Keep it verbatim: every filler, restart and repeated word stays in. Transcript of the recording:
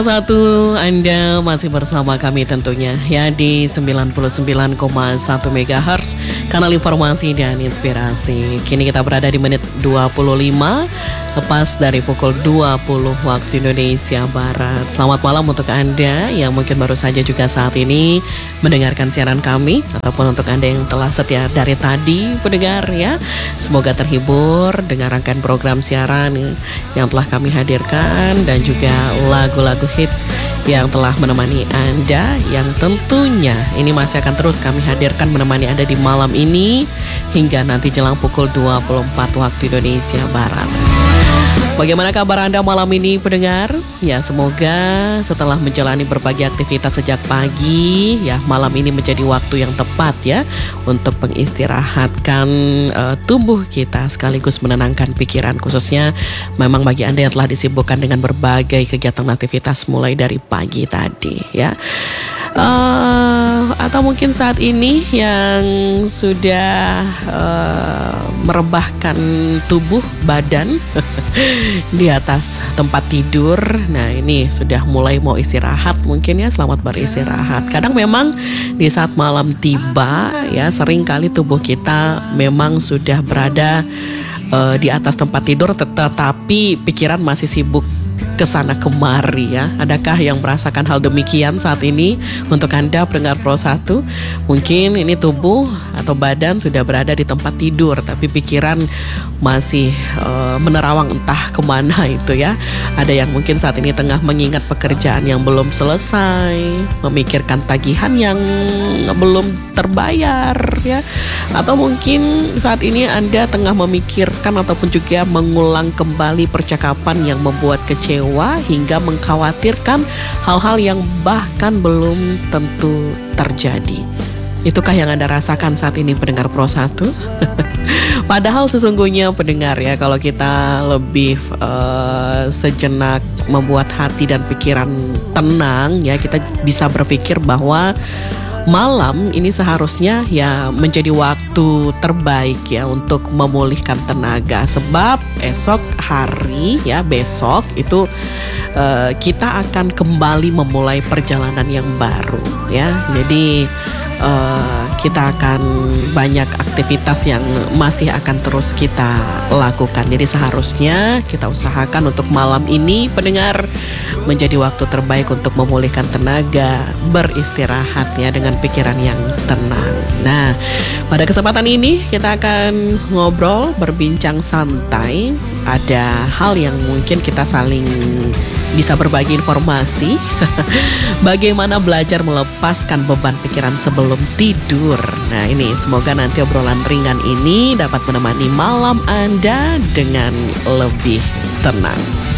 Satu, Anda masih bersama kami tentunya ya di sembilan puluh sembilan koma satu megahertz kanal informasi dan inspirasi. Kini kita berada di menit dua puluh lima lepas dari pukul dua puluh waktu Indonesia Barat. Selamat malam untuk Anda yang mungkin baru saja juga saat ini mendengarkan siaran kami, ataupun untuk Anda yang telah setia dari tadi pendengar ya. Semoga terhibur dengan rangkaian program siaran yang telah kami hadirkan dan juga lagu-lagu hits yang telah menemani Anda, yang tentunya ini masih akan terus kami hadirkan menemani Anda di malam ini hingga nanti jelang pukul dua puluh empat waktu Indonesia Barat. Bagaimana kabar Anda malam ini pendengar? Ya, semoga setelah menjalani berbagai aktivitas sejak pagi, ya malam ini menjadi waktu yang tepat ya untuk mengistirahatkan uh, tubuh kita sekaligus menenangkan pikiran, khususnya memang bagi Anda yang telah disibukkan dengan berbagai kegiatan aktivitas mulai dari pagi tadi ya. Uh, atau mungkin saat ini yang sudah uh, merebahkan tubuh badan di atas tempat tidur. Nah, ini sudah mulai mau istirahat mungkin ya, selamat beristirahat. Kadang memang di saat malam tiba ya, sering kali tubuh kita memang sudah berada uh, di atas tempat tidur, tetapi pikiran masih sibuk kesana kemari ya. Adakah yang merasakan hal demikian saat ini? Untuk Anda pendengar Pro satu, mungkin ini tubuh atau badan sudah berada di tempat tidur, tapi pikiran masih uh, menerawang entah kemana itu ya. Ada yang mungkin saat ini tengah mengingat pekerjaan yang belum selesai, memikirkan tagihan yang belum terbayar ya. Atau mungkin saat ini Anda tengah memikirkan ataupun juga mengulang kembali percakapan yang membuat kecewa hingga mengkhawatirkan hal-hal yang bahkan belum tentu terjadi. Itukah yang Anda rasakan saat ini pendengar Pro satu? Padahal sesungguhnya pendengar ya, kalau kita lebih uh, sejenak membuat hati dan pikiran tenang ya, kita bisa berpikir bahwa malam ini seharusnya ya menjadi waktu terbaik ya untuk memulihkan tenaga, sebab esok hari ya, besok itu uh, kita akan kembali memulai perjalanan yang baru ya. Jadi uh, kita akan banyak aktivitas yang masih akan terus kita lakukan. Jadi seharusnya kita usahakan untuk malam ini pendengar menjadi waktu terbaik untuk memulihkan tenaga, beristirahat ya dengan pikiran yang tenang. Nah, pada kesempatan ini kita akan ngobrol, berbincang santai. Ada hal yang mungkin kita saling bisa berbagi informasi. Bagaimana belajar melepaskan beban pikiran sebelum tidur. Nah, ini semoga nanti obrolan ringan ini dapat menemani malam Anda dengan lebih tenang.